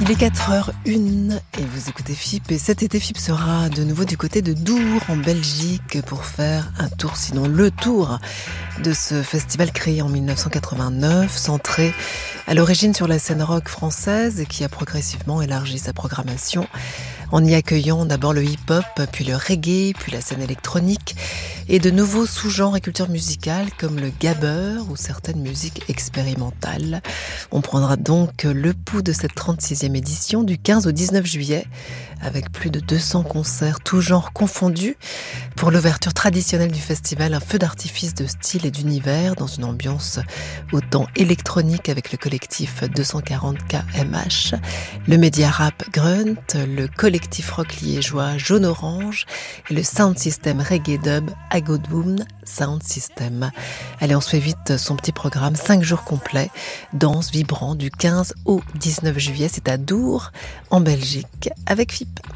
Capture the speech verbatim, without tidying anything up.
Il est quatre heures une et vous écoutez F I P. Et cet été, F I P sera de nouveau du côté de Dour, en Belgique, pour faire un tour, sinon le tour, de ce festival créé en mille neuf cent quatre-vingt-neuf, centré à l'origine sur la scène rock française et qui a progressivement élargi sa programmation en y accueillant d'abord le hip-hop, puis le reggae, puis la scène électronique et de nouveaux sous-genres et cultures musicales comme le gabber ou certaines musiques expérimentales. On prendra donc le pouls de cette trente-sixième édition du quinze au dix-neuf juillet avec plus de deux cents concerts, tous genres confondus. Pour l'ouverture traditionnelle du festival, un feu d'artifice de style et d'univers dans une ambiance autant électronique avec le collectif deux cent quarante K M H, le média rap Grunt, le collectif rock liégeois Jaune Orange et le sound system reggae dub Agodoom Sound System. Allez, on se fait vite son petit programme, cinq jours complets, danse vibrant du quinze au dix-neuf juillet, c'est à Dour, en Belgique, avec F I P.